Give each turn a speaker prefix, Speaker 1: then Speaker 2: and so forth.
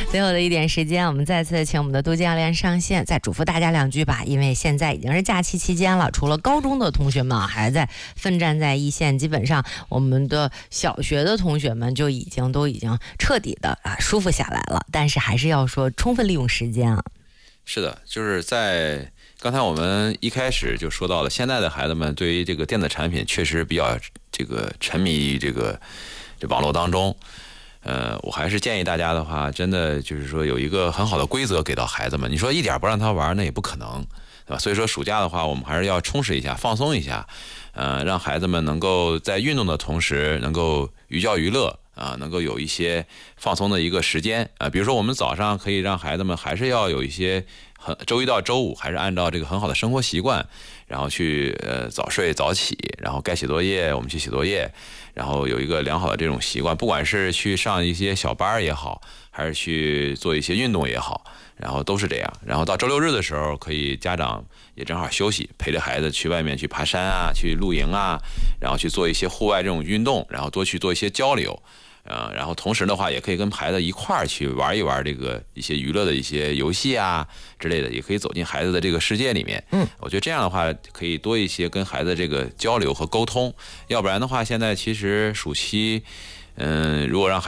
Speaker 1: 最后的一点时间，我们再次请我们的杜教练上线，再嘱咐大家2句吧。因为现在已经是假期期间了，除了高中的同学们还在奋战在一线，基本上我们的小学的同学们都已经彻底的舒服下来了。但是还是要说充分利用时间啊。是的，就是在刚才我们一开始就说到了，现在的孩子们对于这个电子产品确实比较沉迷于这网络当中。我还是建议大家的话，真的就是说有一个很好的规则给到孩子们。你说一点不让他玩，那也不可能，对吧？所以说暑假的话，我们还是要充实一下，放松一下，让孩子们能够在运动的同时，能够寓教于乐能够有一些放松的一个时间比如说我们早上可以让孩子们还是要有一些周一到周五还是按照这个很好的生活习惯，然后去早睡早起，然后该写作业我们去写作业，然后有一个良好的这种习惯，不管是去上一些小班也好，还是去做一些运动也好，然后都是这样。然后到周六日的时候，可以家长也正好休息，陪着孩子去外面去爬山去露营然后去做一些户外这种运动，然后多去做一些交流。然后同时的话，也可以跟孩子一块儿去玩一玩一些娱乐的一些游戏之类的，也可以走进孩子的这个世界里面。我觉得这样的话可以多一些跟孩子这个交流和沟通。要不然的话，现在其实暑期，如果让